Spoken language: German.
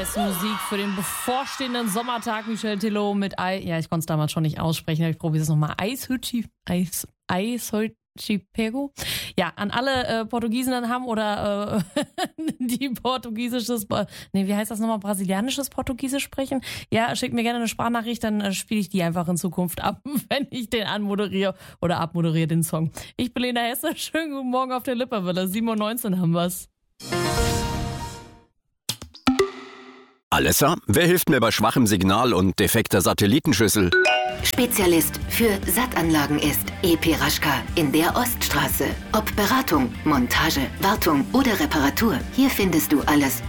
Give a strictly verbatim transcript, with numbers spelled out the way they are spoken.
beste Musik für den bevorstehenden Sommertag. Michel Tello mit Ei. Ja, ich konnte es damals schon nicht aussprechen, aber ich probiere es nochmal. Eishütchi. Eis. Eishütchi-Pego. Ja, an alle äh, Portugiesen dann haben oder äh, die portugiesisches, nee, wie heißt das nochmal, brasilianisches Portugiesisch sprechen? Ja, schickt mir gerne eine Sprachnachricht, dann äh, spiele ich die einfach in Zukunft ab, wenn ich den anmoderiere oder abmoderiere den Song. Ich bin Lena Hesse, schönen guten Morgen auf der Lipperwelle. sieben Uhr neunzehn haben wir's. Alessa, wer hilft mir bei schwachem Signal und defekter Satellitenschüssel? Spezialist für Sattanlagen ist E P Raschka in der Oststraße. Ob Beratung, Montage, Wartung oder Reparatur, hier findest du alles